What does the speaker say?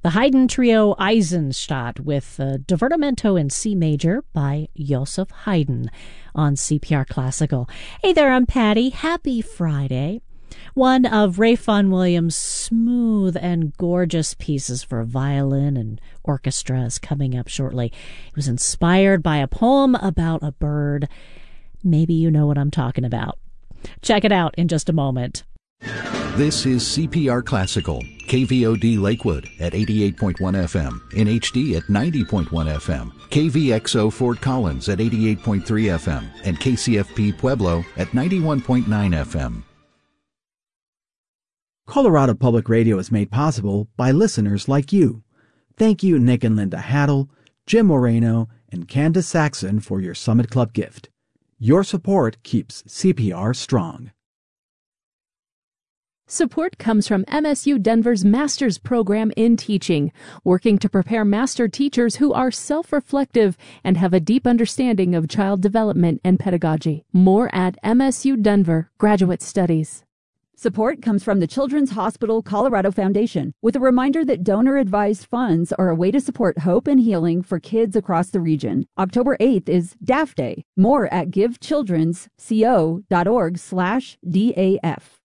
The Haydn Trio Eisenstadt with Divertimento in C major by Joseph Haydn on CPR Classical. Hey there, I'm Patty. Happy Friday. One of Ray Vaughan Williams' smooth and gorgeous pieces for violin and orchestra is coming up shortly. It was inspired by a poem about a bird. Maybe you know what I'm talking about. Check it out in just a moment. This is CPR Classical, KVOD Lakewood at 88.1 FM, in HD at 90.1 FM, KVXO Fort Collins at 88.3 FM, and KCFP Pueblo at 91.9 FM. Colorado Public Radio is made possible by listeners like you. Thank you, Nick and Linda Haddle, Jim Moreno, and Candace Saxon for your Summit Club gift. Your support keeps CPR strong. Support comes from MSU Denver's Master's Program in Teaching, working to prepare master teachers who are self-reflective and have a deep understanding of child development and pedagogy. More at MSU Denver Graduate Studies. Support comes from the Children's Hospital Colorado Foundation, with a reminder that donor-advised funds are a way to support hope and healing for kids across the region. October 8th is DAF Day. More at givechildrensco.org/DAF.